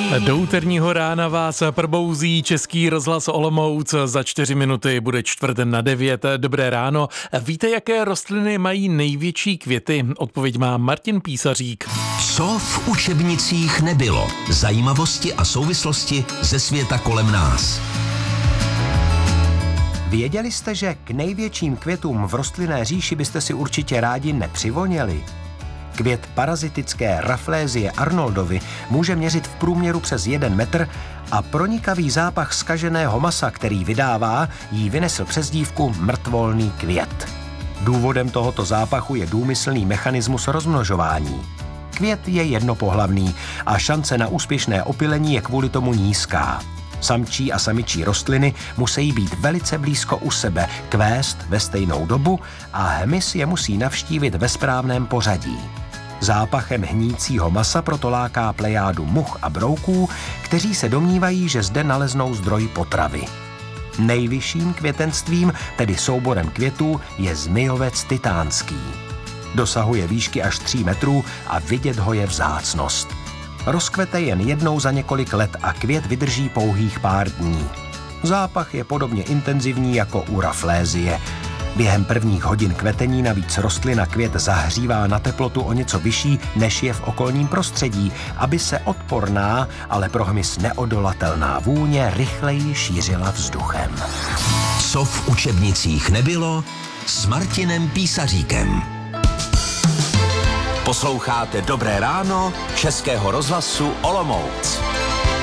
Do úterního rána vás probouzí Český rozhlas Olomouc. Za 4 minuty bude 8:45. Dobré ráno. Víte, jaké rostliny mají největší květy? Odpověď má Martin Písařík. Co v učebnicích nebylo? Zajímavosti a souvislosti ze světa kolem nás. Věděli jste, že k největším květům v rostlinné říši byste si určitě rádi nepřivoněli? Květ parazitické Rafflesie arnoldovy může měřit v průměru přes 1 metr a pronikavý zápach zkaženého masa, který vydává, jí vynesl přezdívku mrtvolný květ. Důvodem tohoto zápachu je důmyslný mechanismus rozmnožování. Květ je jednopohlavný a šance na úspěšné opylení je kvůli tomu nízká. Samčí a samičí rostliny musí být velice blízko u sebe, kvést ve stejnou dobu a hmyz je musí navštívit ve správném pořadí. Zápachem hnícího masa proto láká plejádu much a brouků, kteří se domnívají, že zde naleznou zdroj potravy. Nejvyšším květenstvím, tedy souborem květů, je zmijovec titánský. Dosahuje výšky až 3 metrů a vidět ho je vzácnost. Rozkvete jen jednou za několik let a květ vydrží pouhých pár dní. Zápach je podobně intenzivní jako u Rafflesie. Během prvních hodin kvetení navíc rostlina květ zahřívá na teplotu o něco vyšší, než je v okolním prostředí, aby se odporná, ale pro hmyz neodolatelná vůně rychleji šířila vzduchem. Co v učebnicích nebylo s Martinem Písaříkem. Posloucháte Dobré ráno Českého rozhlasu Olomouc.